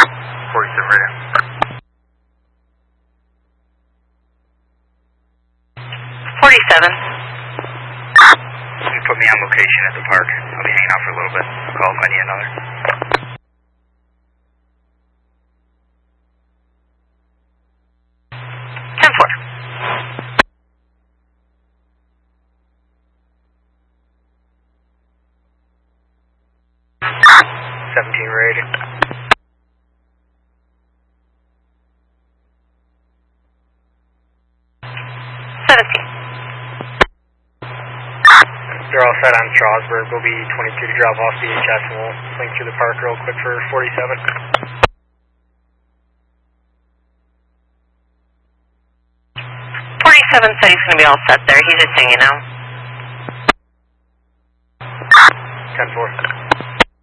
47 radio. 47. You put me on location at the park. I'll be hanging out for a little bit. I'll call if I need another. 10-4. Radio. 17. They're all set on Strasburg. We'll be 22 to drop off BHS, and we'll swing through the park real quick for 47. 47 said he's going to be all set there. He's just hanging out. 10-4.